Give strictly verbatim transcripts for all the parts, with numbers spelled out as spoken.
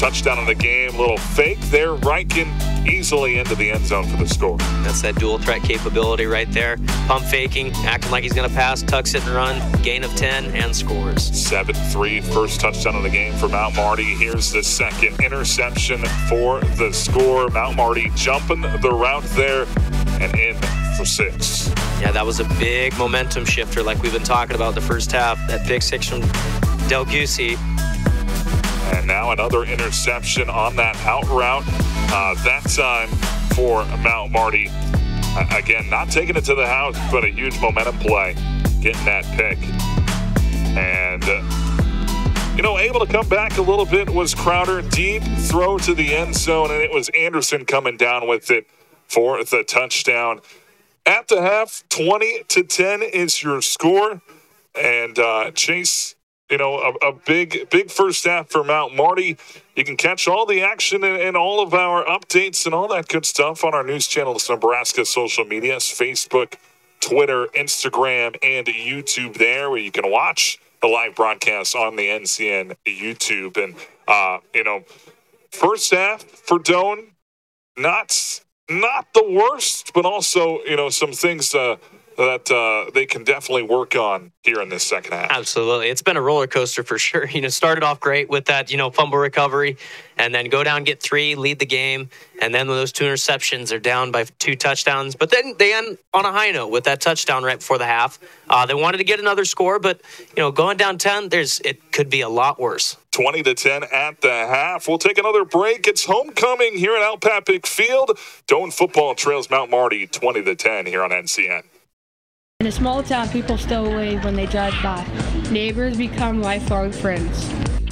touchdown of the game. Little fake there. Reichen easily into the end zone for the score. That's that dual threat capability right there. Pump faking, acting like he's going to pass, tucks it and run, gain of ten, and scores. seven three, first touchdown of the game for Mount Marty. Here's the second interception for the score. Mount Marty jumping the route there and in for six. Yeah, that was a big momentum shifter like we've been talking about the first half. That pick six from Del Giusi. And now another interception on that out route. Uh, that time for Mount Marty. Uh, again, not taking it to the house, but a huge momentum play. Getting that pick. And, uh, you know, able to come back a little bit was Crowder. Deep throw to the end zone, and it was Anderson coming down with it for the touchdown. At the half, twenty to ten is your score. And uh, Chase, you know, a, a big, big first half for Mount Marty. You can catch all the action and, and all of our updates and all that good stuff on our news channels, Nebraska social medias, Facebook, Twitter, Instagram, and YouTube there, where you can watch the live broadcast on the N C N YouTube. And, uh, you know, first half for Doane, not, not the worst, but also, you know, some things uh, that uh, they can definitely work on here in this second half. Absolutely. It's been a roller coaster for sure. You know, started off great with that, you know, fumble recovery, and then go down, get three, lead the game, and then those two interceptions are down by two touchdowns. But then they end on a high note with that touchdown right before the half. Uh, they wanted to get another score, but, you know, going down ten, there's it could be a lot worse. twenty to ten at the half. We'll take another break. It's homecoming here at Alpapic Field. Doane football trails Mount Marty twenty to ten here on N C N. In a small town, people still wave when they drive by. Neighbors become lifelong friends.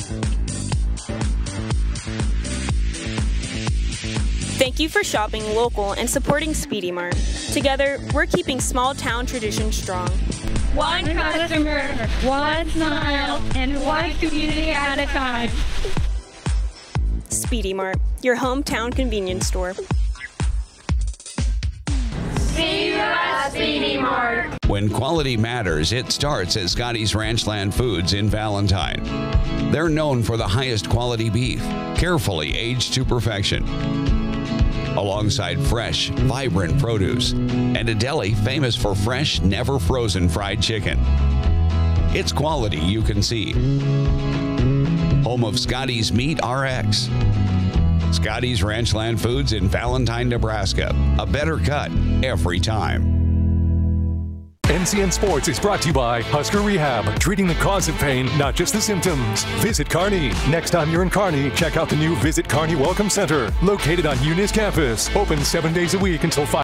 Thank you for shopping local and supporting Speedy Mart. Together, we're keeping small town traditions strong. One customer, one smile, and one community at a time. Speedy Mart, your hometown convenience store. See you at Speedy Mart. When quality matters, it starts at Scotty's Ranchland Foods in Valentine. They're known for the highest quality beef, carefully aged to perfection, alongside fresh, vibrant produce, and a deli famous for fresh, never frozen fried chicken. It's quality you can see. Home of Scotty's Meat R X. Scotty's Ranchland Foods in Valentine, Nebraska. A better cut every time. N C N Sports is brought to you by Husker Rehab, treating the cause of pain, not just the symptoms. Visit Kearney. Next time you're in Kearney, check out the new Visit Kearney Welcome Center, located on Eunice campus. Open seven days a week until five.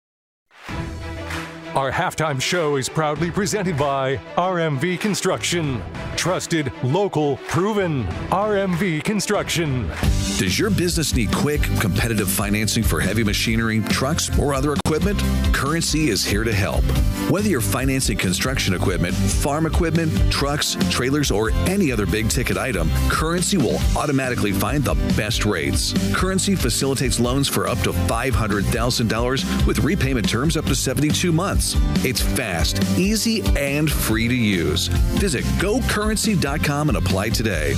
Our halftime show is proudly presented by R M V Construction. Trusted, local, proven. R M V Construction. Does your business need quick, competitive financing for heavy machinery, trucks, or other equipment? Currency is here to help. Whether you're financing construction equipment, farm equipment, trucks, trailers, or any other big-ticket item, Currency will automatically find the best rates. Currency facilitates loans for up to five hundred thousand dollars with repayment terms up to seventy-two months. It's fast, easy, and free to use. Visit go currency dot com and apply today.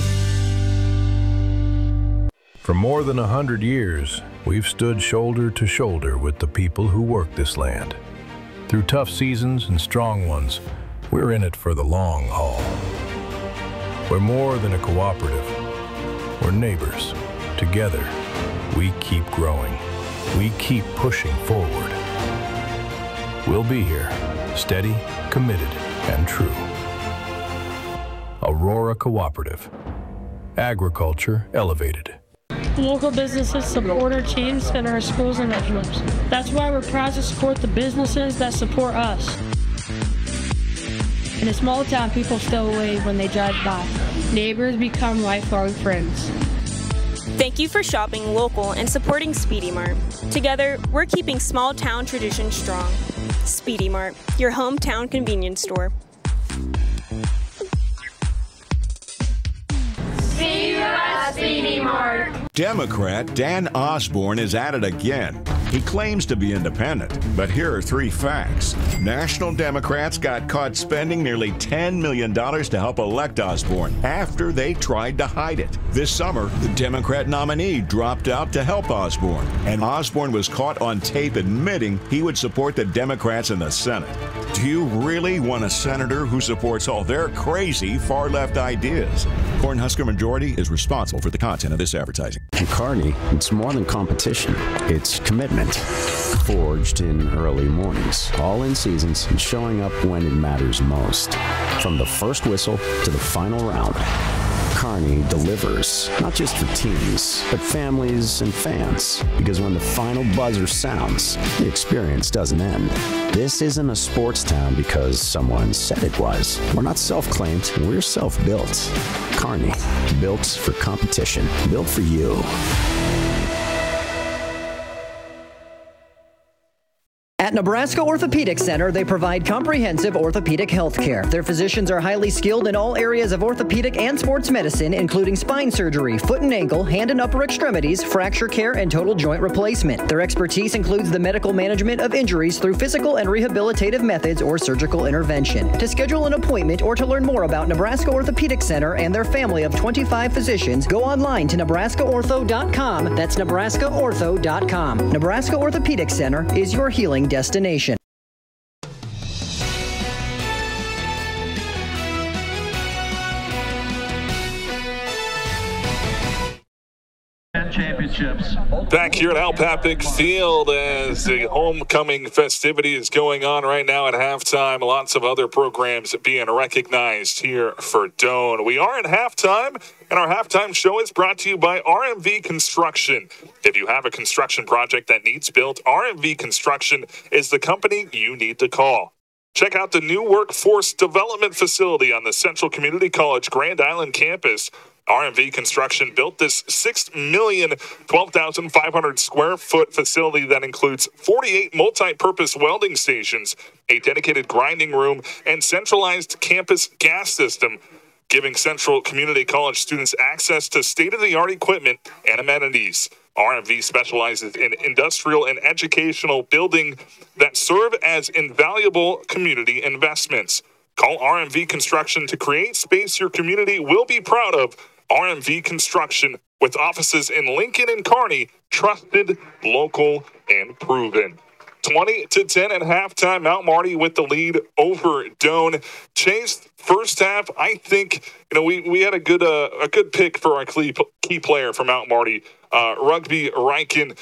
For more than a hundred years, we've stood shoulder to shoulder with the people who work this land. Through tough seasons and strong ones, we're in it for the long haul. We're more than a cooperative. We're neighbors. Together, we keep growing. We keep pushing forward. We'll be here, steady, committed, and true. Aurora Cooperative. Agriculture elevated. Local businesses support our teams and our schools and initiatives. That's why we're proud to support the businesses that support us. In a small town, people still wave when they drive by. Neighbors become lifelong friends. Thank you for shopping local and supporting Speedy Mart. Together, we're keeping small town traditions strong. Speedy Mart, your hometown convenience store. See you at Speedy Mart. Democrat Dan Osborne is at it again. He claims to be independent, but here are three facts. National Democrats got caught spending nearly ten million dollars to help elect Osborne after they tried to hide it. This summer, the Democrat nominee dropped out to help Osborne, and Osborne was caught on tape admitting he would support the Democrats in the Senate. Do you really want a senator who supports all their crazy far-left ideas? Cornhusker Majority is responsible for the content of this advertising. At Kearney, it's more than competition. It's commitment. Forged in early mornings, all in seasons, and showing up when it matters most. From the first whistle to the final round, Kearney delivers, not just for teams, but families and fans. Because when the final buzzer sounds, the experience doesn't end. This isn't a sports town because someone said it was. We're not self-claimed, we're self-built. Kearney, built for competition, built for you. At Nebraska Orthopedic Center, they provide comprehensive orthopedic health care. Their physicians are highly skilled in all areas of orthopedic and sports medicine, including spine surgery, foot and ankle, hand and upper extremities, fracture care, and total joint replacement. Their expertise includes the medical management of injuries through physical and rehabilitative methods or surgical intervention. To schedule an appointment or to learn more about Nebraska Orthopedic Center and their family of twenty-five physicians, go online to nebraska ortho dot com. That's nebraska ortho dot com. Nebraska Orthopedic Center is your healing destination. Championships. Back here at Al Papik Field as the homecoming festivity is going on right now at halftime. Lots of other programs being recognized here for Doane. We are at halftime, and our halftime show is brought to you by R M V Construction. If you have a construction project that needs built, R M V Construction is the company you need to call. Check out the new workforce development facility on the Central Community College Grand Island campus. R M V Construction built this six million twelve thousand five hundred square foot facility that includes forty-eight multi-purpose welding stations, a dedicated grinding room, and centralized campus gas system, giving Central Community College students access to state-of-the-art equipment and amenities. R M V specializes in industrial and educational building that serve as invaluable community investments. Call R M V Construction to create space your community will be proud of. R M V Construction, with offices in Lincoln and Kearney, trusted, local, and proven. twenty to ten at halftime. Mount Marty with the lead over Doane. Chase, first half, I think, you know, we, we had a good uh, a good pick for our key, key player for Mount Marty, uh, Rugby Riken.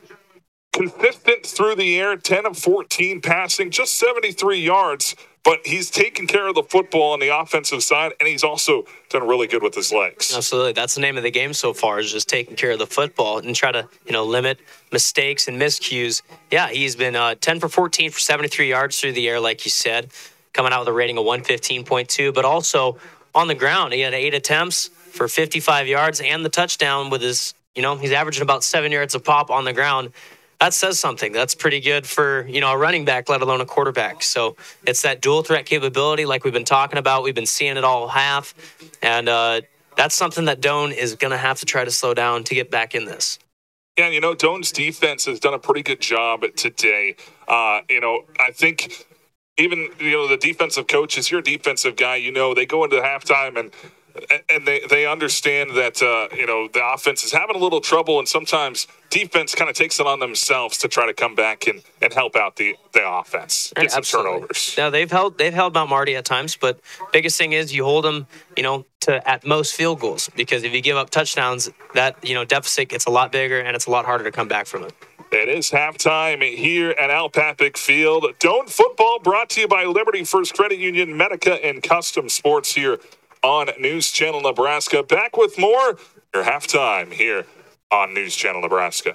Consistent through the air, ten of fourteen passing, just seventy-three yards. But he's taken care of the football on the offensive side, and he's also done really good with his legs. Absolutely. That's the name of the game so far, is just taking care of the football and try to, you know, limit mistakes and miscues. Yeah, he's been uh, ten for fourteen for seventy-three yards through the air, like you said, coming out with a rating of one fifteen point two. But also on the ground, he had eight attempts for fifty-five yards and the touchdown with his, you know, he's averaging about seven yards a pop on the ground. That says something. That's pretty good for, you know, a running back, let alone a quarterback. So it's that dual threat capability like we've been talking about. We've been seeing it all half. And uh, that's something that Doane is going to have to try to slow down to get back in this. Yeah, you know, Doane's defense has done a pretty good job today. Uh, you know, I think even, you know, the defensive coaches, you're a defensive guy, you know, they go into halftime and And they, they understand that, uh, you know, the offense is having a little trouble, and sometimes defense kind of takes it on themselves to try to come back and, and help out the, the offense, get some turnovers. Now, they've held they've held Mount Marty at times, but biggest thing is you hold them, you know, to at most field goals, because if you give up touchdowns, that, you know, deficit gets a lot bigger, and it's a lot harder to come back from it. It is halftime here at Al Papik Field. Doane football brought to you by Liberty First Credit Union, Medica, and Custom Sports here on News Channel Nebraska. Back with more your halftime here on News Channel Nebraska.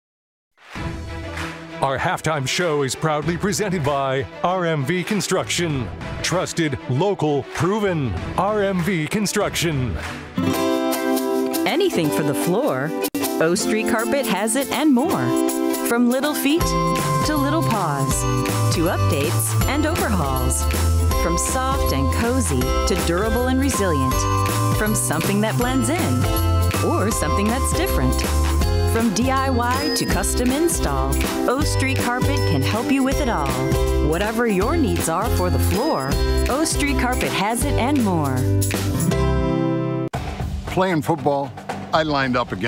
Our halftime show is proudly presented by R M V Construction. Trusted, local, proven. R M V Construction. Anything for the floor, O Street Carpet has it and more. From little feet to little paws, to updates and overhauls. From soft and cozy to durable and resilient. From something that blends in or something that's different. From D I Y to custom install, O Street Carpet can help you with it all. Whatever your needs are for the floor, O Street Carpet has it and more. Playing football, I lined up against